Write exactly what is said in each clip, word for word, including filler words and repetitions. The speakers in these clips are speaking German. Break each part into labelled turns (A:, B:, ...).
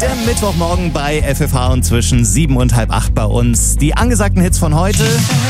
A: Der Mittwochmorgen bei F F H und zwischen sieben und halb acht bei uns. Die angesagten Hits von heute: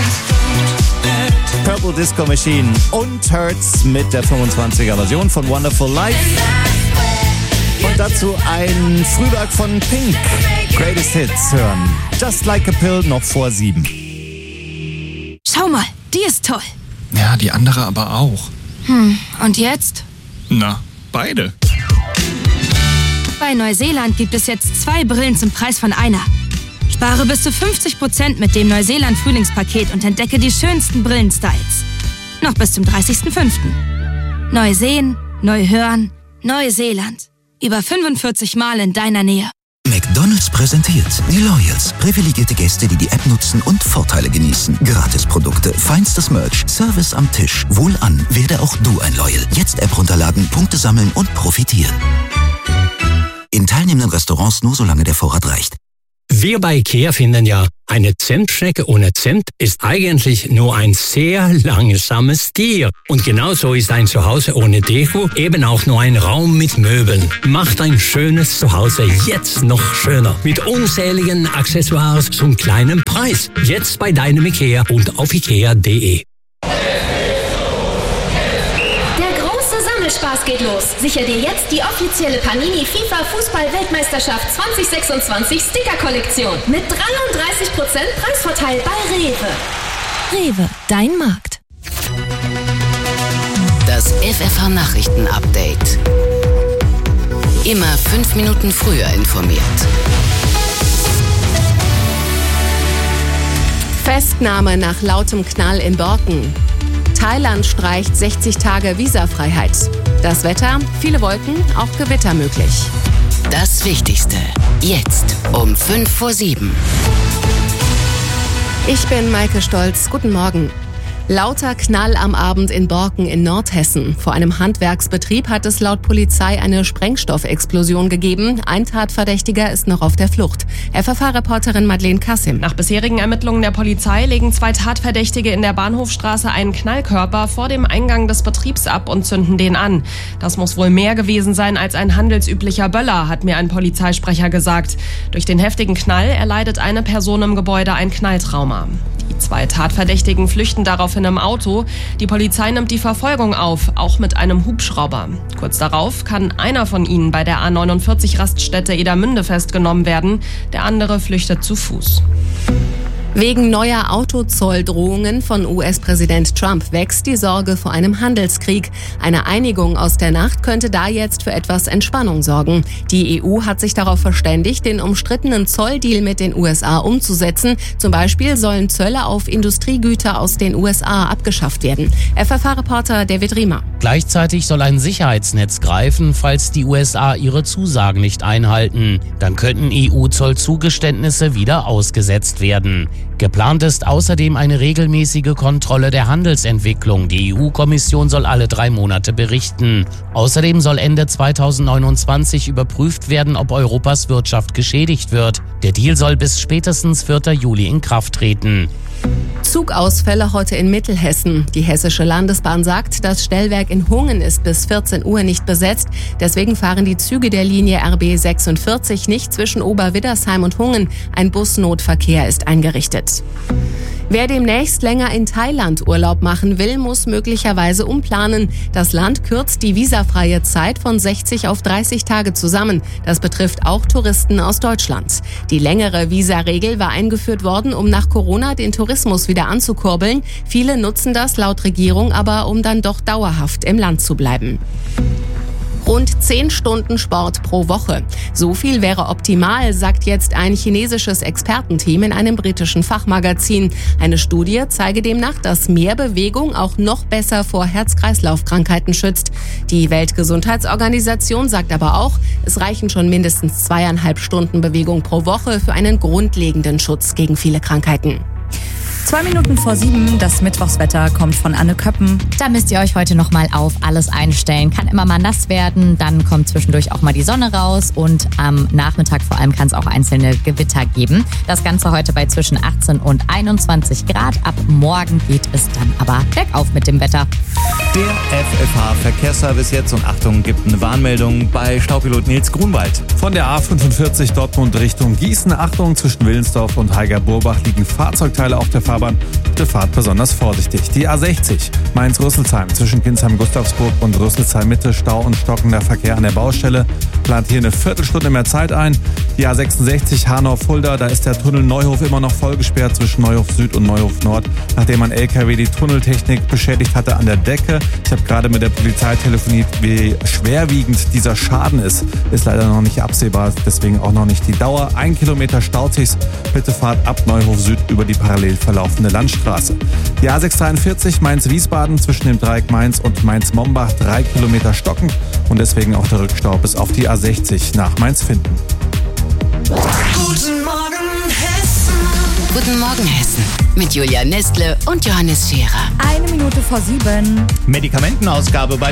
A: Purple Disco Machine und Hurts mit der fünfundzwanziger Version von Wonderful Life. Und dazu ein Frühwerk von Pink. Greatest Hits hören. Just Like a Pill noch vor sieben.
B: Schau mal, die ist toll.
C: Ja, die andere aber auch.
B: Hm, und jetzt?
C: Na, beide.
B: Bei Neuseeland gibt es jetzt zwei Brillen zum Preis von einer. Spare bis zu fünfzig Prozent mit dem Neuseeland-Frühlingspaket und entdecke die schönsten Brillenstyles. Noch bis zum dreißigsten fünften Neu sehen, neu hören, Neuseeland. Über fünfundvierzig Mal in deiner Nähe.
D: McDonald's präsentiert die Loyals. Privilegierte Gäste, die die App nutzen und Vorteile genießen. Gratisprodukte, feinstes Merch, Service am Tisch. Wohlan, werde auch du ein Loyal. Jetzt App runterladen, Punkte sammeln und profitieren. In teilnehmenden Restaurants nur solange der Vorrat reicht.
E: Wir bei IKEA finden ja, eine Zentschnecke ohne Zimt ist eigentlich nur ein sehr langsames Tier. Und genauso ist ein Zuhause ohne Deko eben auch nur ein Raum mit Möbeln. Macht ein schönes Zuhause jetzt noch schöner. Mit unzähligen Accessoires zum kleinen Preis. Jetzt bei deinem IKEA und auf ikea punkt de.
F: Spaß geht los. Sicher dir jetzt die offizielle Panini FIFA Fußball-Weltmeisterschaft zwanzig sechsundzwanzig Sticker-Kollektion mit dreiunddreißig Prozent Preisvorteil bei Rewe.
B: Rewe, dein Markt.
G: Das F F H-Nachrichten-Update. Immer fünf Minuten früher informiert.
H: Festnahme nach lautem Knall in Borken. Thailand streicht sechzig Tage Visafreiheit. Das Wetter, viele Wolken, auch Gewitter möglich.
G: Das Wichtigste, jetzt um fünf vor sieben.
H: Ich bin Maike Stolz. Guten Morgen. Lauter Knall am Abend in Borken in Nordhessen. Vor einem Handwerksbetrieb hat es laut Polizei eine Sprengstoffexplosion gegeben. Ein Tatverdächtiger ist noch auf der Flucht. F F H-Reporterin Madeleine Kassim.
I: Nach bisherigen Ermittlungen der Polizei legen zwei Tatverdächtige in der Bahnhofstraße einen Knallkörper vor dem Eingang des Betriebs ab und zünden den an. Das muss wohl mehr gewesen sein als ein handelsüblicher Böller, hat mir ein Polizeisprecher gesagt. Durch den heftigen Knall erleidet eine Person im Gebäude ein Knalltrauma. Die zwei Tatverdächtigen flüchten daraufhin im Auto. Die Polizei nimmt die Verfolgung auf, auch mit einem Hubschrauber. Kurz darauf kann einer von ihnen bei der A neunundvierzig Raststätte Edermünde festgenommen werden. Der andere flüchtet zu Fuß.
H: Wegen neuer Autozolldrohungen von U S-Präsident Trump wächst die Sorge vor einem Handelskrieg. Eine Einigung aus der Nacht könnte da jetzt für etwas Entspannung sorgen. Die E U hat sich darauf verständigt, den umstrittenen Zolldeal mit den U S A umzusetzen. Zum Beispiel sollen Zölle auf Industriegüter aus den U S A abgeschafft werden. F F H-Reporter David Riemer.
J: Gleichzeitig soll ein Sicherheitsnetz greifen, falls die U S A ihre Zusagen nicht einhalten. Dann könnten E U-Zollzugeständnisse wieder ausgesetzt werden. Geplant ist außerdem eine regelmäßige Kontrolle der Handelsentwicklung. Die E U-Kommission soll alle drei Monate berichten. Außerdem soll Ende zweitausendneunundzwanzig überprüft werden, ob Europas Wirtschaft geschädigt wird. Der Deal soll bis spätestens vierten Juli in Kraft treten.
H: Zugausfälle heute in Mittelhessen. Die Hessische Landesbahn sagt, das Stellwerk in Hungen ist bis vierzehn Uhr nicht besetzt. Deswegen fahren die Züge der Linie R B sechsundvierzig nicht zwischen Oberwiddersheim und Hungen. Ein Busnotverkehr ist eingerichtet. Wer demnächst länger in Thailand Urlaub machen will, muss möglicherweise umplanen. Das Land kürzt die visafreie Zeit von sechzig auf dreißig Tage zusammen. Das betrifft auch Touristen aus Deutschland. Die längere Visaregel war eingeführt worden, um nach Corona den Tourismus wieder anzukurbeln. Viele nutzen das laut Regierung aber, um dann doch dauerhaft im Land zu bleiben. Rund zehn Stunden Sport pro Woche. So viel wäre optimal, sagt jetzt ein chinesisches Expertenteam in einem britischen Fachmagazin. Eine Studie zeige demnach, dass mehr Bewegung auch noch besser vor Herz-Kreislauf-Krankheiten schützt. Die Weltgesundheitsorganisation sagt aber auch, es reichen schon mindestens zweieinhalb Stunden Bewegung pro Woche für einen grundlegenden Schutz gegen viele Krankheiten.
K: Zwei Minuten vor sieben, das Mittwochswetter kommt von Anne Köppen.
L: Da müsst ihr euch heute nochmal auf alles einstellen. Kann immer mal nass werden, dann kommt zwischendurch auch mal die Sonne raus und am Nachmittag vor allem kann es auch einzelne Gewitter geben. Das Ganze heute bei zwischen achtzehn und einundzwanzig Grad. Ab morgen geht es dann aber bergauf mit dem Wetter.
A: Der F F H-Verkehrsservice jetzt und Achtung, gibt eine Warnmeldung bei Staupilot Nils Grunwald.
M: Von der A fünfundvierzig Dortmund Richtung Gießen. Achtung, zwischen Willensdorf und Heiger-Burbach liegen Fahrzeugteile auf der Fahrbahn. Bitte fahrt besonders vorsichtig. Die A sechzig Mainz-Rüsselsheim zwischen Kinsheim-Gustavsburg und Rüsselsheim-Mitte. Stau und stockender Verkehr an der Baustelle. Plant hier eine Viertelstunde mehr Zeit ein. Die A sechsundsechzig Hanau-Fulda, da ist der Tunnel Neuhof immer noch voll gesperrt zwischen Neuhof Süd und Neuhof Nord, nachdem ein L K W die Tunneltechnik beschädigt hatte an der Decke. Ich habe gerade mit der Polizei telefoniert, wie schwerwiegend dieser Schaden ist. Ist leider noch nicht absehbar, deswegen auch noch nicht die Dauer. Ein Kilometer Stautichs. Bitte fahrt ab Neuhof Süd über die parallel verlaufende Landstraße. Die A sechshundertdreiundvierzig Mainz-Wiesbaden zwischen dem Dreieck Mainz und Mainz-Mombach. Drei Kilometer stockend und deswegen auch der Rückstau bis auf die A sechzig nach Mainz-Finden.
G: Guten Morgen Hessen. Guten Morgen Hessen. Mit Julia Nestle und Johannes Scherer.
K: Eine Minute vor sieben.
A: Medikamentenausgabe bei